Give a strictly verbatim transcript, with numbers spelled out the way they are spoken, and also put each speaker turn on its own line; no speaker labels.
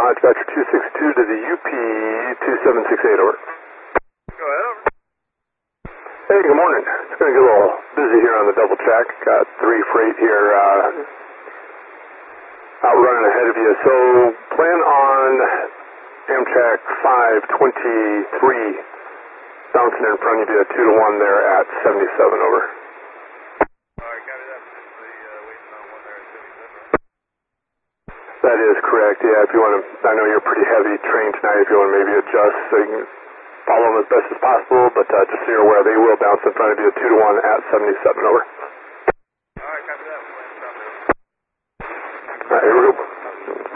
Omaha, Dispatcher two six two to the U P two seven six eight, over.
Go ahead, over.
Hey, good morning. It's going to get a little busy here on the double check. Got three freight here uh, out running ahead of you. So plan on Amtrak five twenty-three bouncing in front of you, two to one there at seventy-seven, over.
Alright, copy that. Potentially uh, waiting on one there at seventy-seven, right?
That is correct, yeah. If you want to, I know you're pretty heavy trained tonight, if you want to maybe adjust so you can follow them as best as possible, but uh, just so you're aware, they will bounce in front of you, two to one at seventy-seven, over.
Alright, copy that. Plan to stop there.
Alright, here we go.